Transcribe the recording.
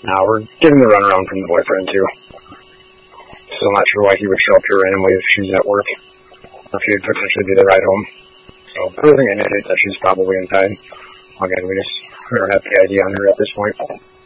Now we're getting the runaround from the boyfriend too. Still not sure why he would show up here randomly if she's at work, or if he'd potentially be the ride home. So everything indicates that she's probably inside. Again, we don't have the ID on her at this point.